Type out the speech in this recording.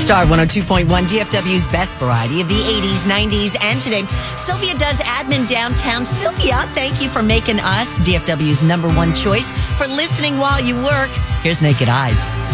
Star 102.1, DFW's best variety of the 80s, 90s, and today. Sylvia does admin downtown. Sylvia, thank you for making us DFW's number one choice for listening while you work. Here's Naked Eyes.